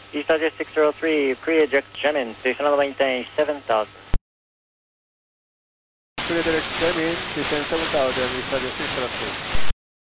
EastJet 603, pre-eject Gemin, station level maintain 7000. Pre-eject Gemin, descend 7000, EastJet 603.